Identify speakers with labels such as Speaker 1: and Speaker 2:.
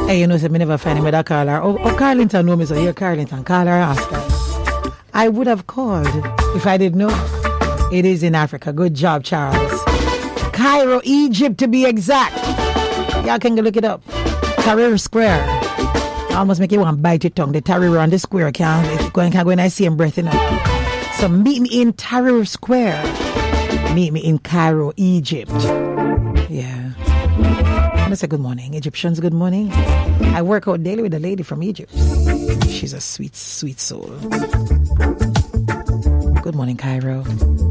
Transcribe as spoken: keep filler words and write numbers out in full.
Speaker 1: Hey, you know, say me never find him with a caller. Oh, oh, Carlington know me, so you're Carlington. Call her, ask her. I would have called if I didn't know. It is in Africa. Good job, Charles. Cairo, Egypt, to be exact. Y'all can go look it up. Tahrir Square. I almost make you want to bite your tongue. The Tahrir on the square can't go and can't go and I see him breathing up. So meet me in Tahrir Square. Meet me in Cairo, Egypt. Yeah. Let's say good morning. Egyptians, good morning. I work out daily with a lady from Egypt. She's a sweet, sweet soul. Good morning, Cairo.